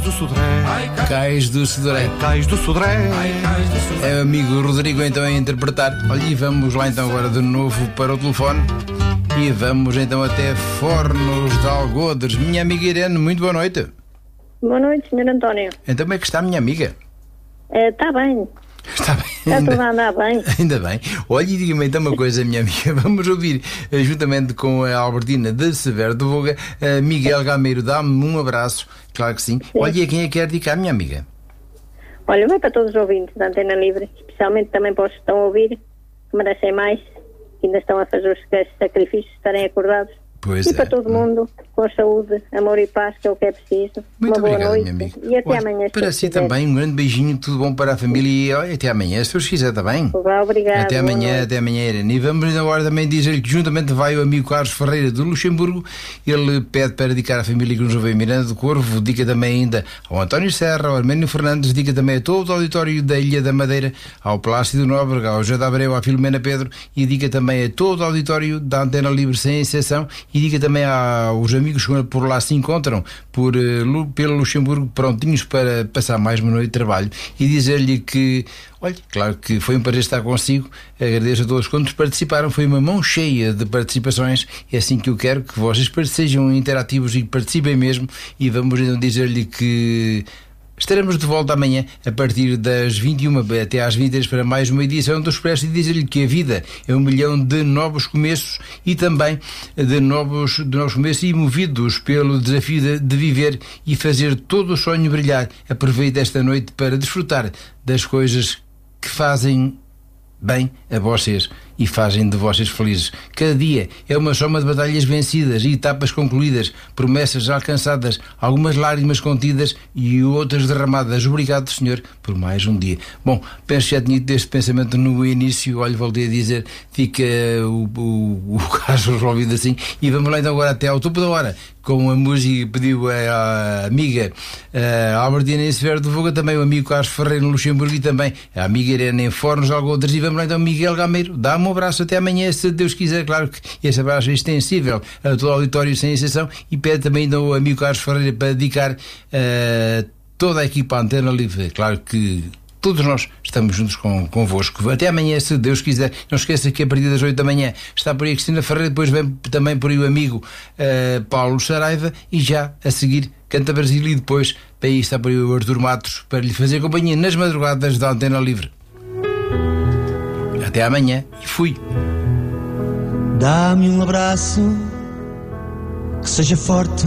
do Sodré. Cais do Sodré. Cais do Sodré. É o amigo Rodrigo então a interpretar. Olha, e vamos lá então agora de novo para o telefone. E vamos então até Fornos de Algodres. Minha amiga Irene, muito boa noite. Boa noite, Sr. António. Então como é que está, minha amiga? Está bem. Está bem. Está tudo a andar bem. Ainda bem. Olha, e diga-me então uma coisa, minha amiga. Vamos ouvir, juntamente com a Albertina de Severo de Voga, Miguel Gameiro, dá-me um abraço. Claro que sim. Olha, e a quem é que quer dedicar, minha amiga? Olha, vai para todos os ouvintes da Antena Livre, especialmente também para os que estão a ouvir, que merecem mais, que ainda estão a fazer os sacrifícios, estarem acordados. Pois e é. para todo mundo, com saúde, amor e paz, que é o que é preciso. Muito uma boa obrigado, noite minha amiga. E até Olha, amanhã. Para si também, um grande beijinho, tudo bom para a família e olha, até amanhã, se Deus quiser, está bem? Obrigado. Até amanhã, Irene. E vamos agora também dizer que juntamente vai o amigo Carlos Ferreira de Luxemburgo. Ele pede para dedicar à família que nos ouve em Miranda do Corvo, dedica também ainda ao António Serra, ao Arménio Fernandes, dedica também a todo o auditório da Ilha da Madeira, ao Plácido Nóbrega, ao José de Abreu, à Filomena Pedro e dedica também a todo o auditório da Antena Livre sem exceção e dedica também aos amigos que por lá se encontram pelo Luxemburgo prontinhos para passar mais uma noite de trabalho e dizer-lhe que, olha, claro que foi um prazer estar consigo, agradeço a todos quantos participaram, foi uma mão cheia de participações, é assim que eu quero que vocês sejam interativos e participem mesmo e vamos então dizer-lhe que estaremos de volta amanhã a partir das 21 até às 23 para mais uma edição do Expresso e dizer-lhe que a vida é 1 milhão de novos começos e também de novos começos e movidos pelo desafio de viver e fazer todo o sonho brilhar. Aproveite esta noite para desfrutar das coisas que fazem bem a vocês e fazem de vocês felizes. Cada dia é uma soma de batalhas vencidas e etapas concluídas, promessas já alcançadas, algumas lágrimas contidas e outras derramadas. Obrigado, Senhor, por mais um dia. Bom, penso que já tinha este pensamento no início, olha, voltei a dizer, fica o caso resolvido assim e vamos lá então agora até ao topo da hora com a música que pediu a amiga Albertina em Severo de Voga, também o amigo Carlos Ferreira no Luxemburgo e também a amiga Irene em Fornos de Algodres e vamos lá então Miguel Gameiro, dá-me um abraço até amanhã, se Deus quiser, claro que este abraço é extensível a todo o auditório sem exceção e pede também ainda o amigo Carlos Ferreira para dedicar toda a equipa Antena Livre, claro que todos nós estamos juntos convosco. Até amanhã, se Deus quiser. Não esqueça que a partir das 8 da manhã está por aí a Cristina Ferreira, depois vem também por aí o amigo Paulo Saraiva e já a seguir Canta Brasil e depois para aí está por aí o Artur Matos para lhe fazer companhia nas madrugadas da Antena Livre. Até amanhã e fui. Dá-me um abraço que seja forte